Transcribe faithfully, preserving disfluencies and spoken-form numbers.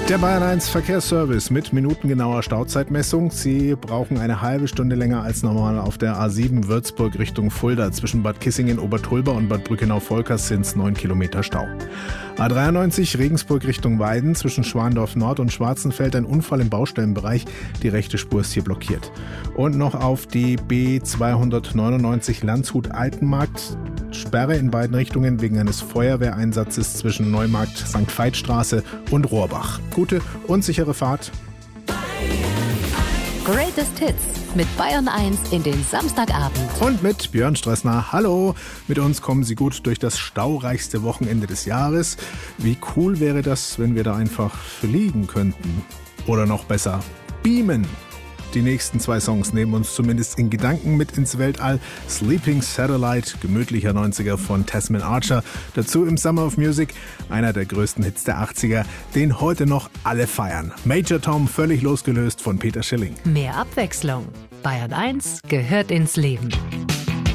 Der Bayern eins Verkehrsservice mit minutengenauer Stauzeitmessung. Sie brauchen eine halbe Stunde länger als normal auf der A sieben Würzburg Richtung Fulda. Zwischen Bad Kissingen, Obertulba und Bad Brückenau-Volkers sind es neun Kilometer Stau. A dreiundneunzig Regensburg Richtung Weiden. Zwischen Schwandorf Nord und Schwarzenfeld ein Unfall im Baustellenbereich. Die rechte Spur ist hier blockiert. Und noch auf die B zweihundertneunundneunzig Landshut-Altenmarkt. Sperre in beiden Richtungen wegen eines Feuerwehreinsatzes zwischen Neumarkt, Sankt Veitstraße und Rohrbach. Gute und sichere Fahrt. Greatest Hits mit Bayern eins in den Samstagabend. Und mit Björn Stressner. Hallo, mit uns kommen Sie gut durch das staureichste Wochenende des Jahres. Wie cool wäre das, wenn wir da einfach fliegen könnten? Oder noch besser, beamen. Die nächsten zwei Songs nehmen uns zumindest in Gedanken mit ins Weltall. Sleeping Satellite, gemütlicher neunziger von Tasman Archer. Dazu im Summer of Music, einer der größten Hits der achtziger, den heute noch alle feiern. Major Tom, völlig losgelöst von Peter Schilling. Mehr Abwechslung. Bayern eins gehört ins Leben.